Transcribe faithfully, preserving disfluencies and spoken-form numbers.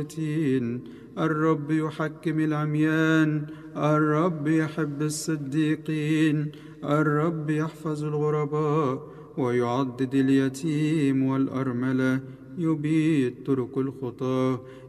الرب يحكم العميان، الرب يحب الصديقين، الرب يحفظ الغرباء ويعضد اليتيم والأرملة، يبيد طرق الخطاة.